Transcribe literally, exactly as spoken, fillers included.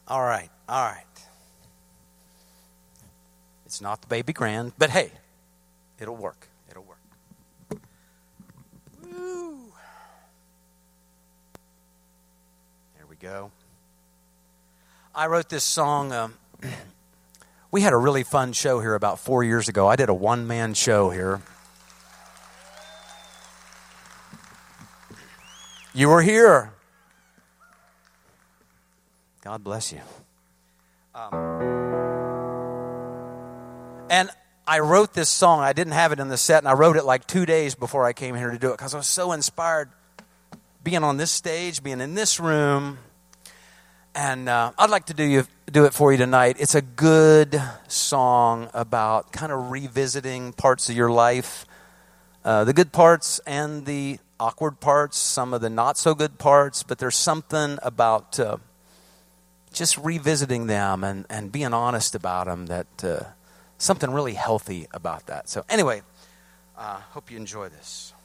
All right, all right. It's not the baby grand, but hey, it'll work. It'll work. Woo. There we go. I wrote this song. Um, we had a really fun show here about four years ago. I did a one-man show here. You were here. God bless you. Um, and I wrote this song. I didn't have it in the set, and I wrote it like two days before I came here to do it because I was so inspired being on this stage, being in this room. And uh, I'd like to do you do it for you tonight. It's a good song about kind of revisiting parts of your life, uh, the good parts and the awkward parts, some of the not so good parts, but there's something about uh, just revisiting them and, and being honest about them, that uh, something really healthy about that. So anyway, uh, hope you enjoy this.